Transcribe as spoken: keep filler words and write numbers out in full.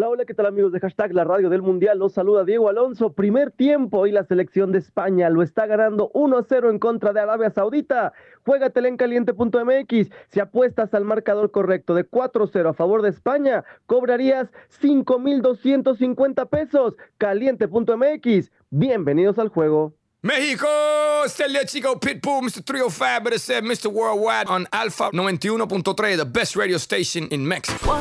Hola, hola, ¿qué tal amigos de Hashtag La Radio del Mundial? Los saluda Diego Alonso. Primer tiempo y la selección de España lo está ganando uno a cero en contra de Arabia Saudita. Juégatela en caliente punto m x. Si apuestas al marcador correcto de cuatro cero a favor de España, cobrarías cinco mil doscientos cincuenta pesos. caliente punto m x. Bienvenidos al juego. México, Celia Chico, Pitbull, mister three oh five, better said mister Worldwide on Alpha ninety-one point three, the best radio station in Mexico.